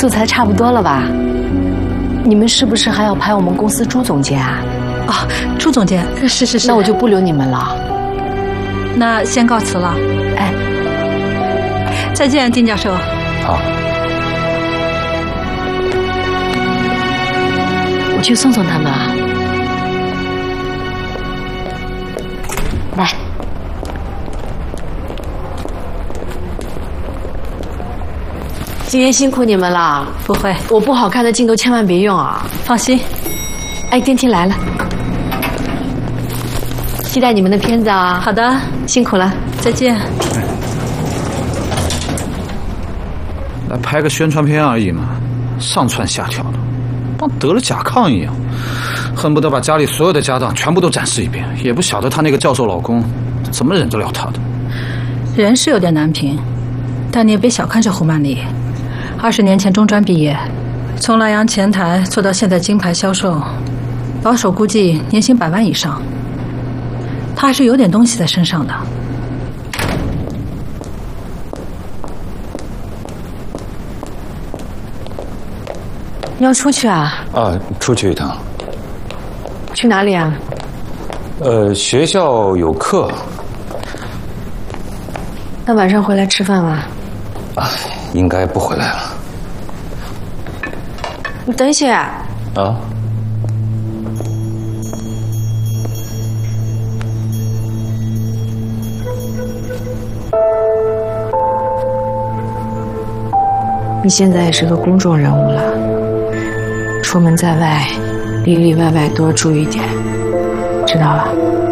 素材差不多了吧？你们是不是还要拍我们公司朱总监啊？ 啊，朱总监，是。 那我就不留你们了。 那先告辞了。 哎， 再见，丁教授。 好。 我去送送他们啊。来。今天辛苦你们了。 不会， 我不好看的镜头千万别用啊。 放心。 哎，电梯来了，期待你们的片子啊。 好的， 辛苦了， 再见。 来拍个宣传片而已嘛，上蹿下跳的，当得了甲亢一样，恨不得把家里所有的家当全部都展示一遍，也不晓得她那个教授老公怎么忍得了她的。 人是有点难评，但你也别小看这胡曼丽。20年前中专毕业，从莱阳前台做到现在金牌销售，保守估计年薪100万以上。他还是有点东西在身上的。 你要出去啊？ 啊，出去一趟。 去哪里啊？ 学校有课。 那晚上回来吃饭吗？ 啊，应该不回来了。 你等一下。 啊。 你现在也是个公众人物了，出门在外，里里外外多注意点，知道了？